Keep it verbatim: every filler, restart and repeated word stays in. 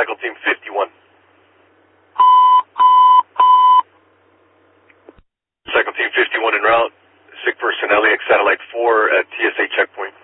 Cycle Team fifty-one. Cycle Team fifty-one en route. Sick person L A X Satellite four at T S A checkpoint.